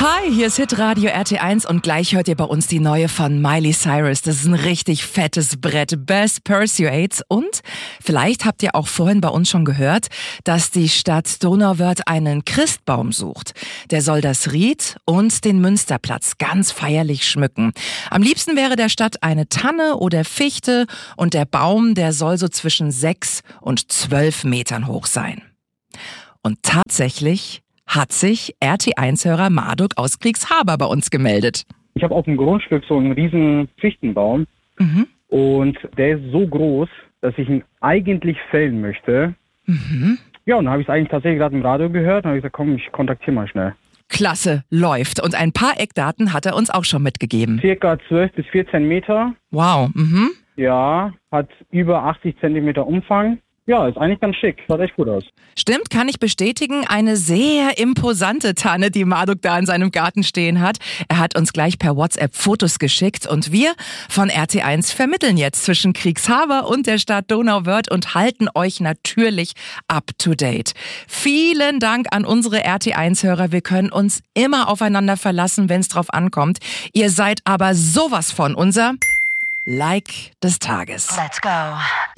Hi, hier ist Hitradio RT1 und gleich hört ihr bei uns die neue von Miley Cyrus. Das ist ein richtig fettes Brett. Best Pursuits. Und vielleicht habt ihr auch vorhin bei uns schon gehört, dass die Stadt Donauwörth einen Christbaum sucht. Der soll das Ried und den Münsterplatz ganz feierlich schmücken. Am liebsten wäre der Stadt eine Tanne oder Fichte und der Baum, der soll so zwischen 6 und 12 Metern hoch sein. Und tatsächlich hat sich RT1-Hörer Marduk aus Kriegshaber bei uns gemeldet. Ich habe auf dem Grundstück so einen riesen Fichtenbaum und der ist so groß, dass ich ihn eigentlich fällen möchte. Ja, und dann habe ich es eigentlich tatsächlich gerade im Radio gehört und habe gesagt, komm, ich kontaktiere mal schnell. Klasse, läuft. Und ein paar Eckdaten hat er uns auch schon mitgegeben. Circa 12 bis 14 Meter. Wow, Ja, hat über 80 Zentimeter Umfang. Ja, ist eigentlich ganz schick. Schaut echt gut aus. Stimmt, kann ich bestätigen. Eine sehr imposante Tanne, die Marduk da in seinem Garten stehen hat. Er hat uns gleich per WhatsApp Fotos geschickt und wir von RT1 vermitteln jetzt zwischen Kriegshaber und der Stadt Donauwörth und halten euch natürlich up to date. Vielen Dank an unsere RT1-Hörer. Wir können uns immer aufeinander verlassen, wenn es drauf ankommt. Ihr seid aber sowas von unser Like des Tages. Let's go.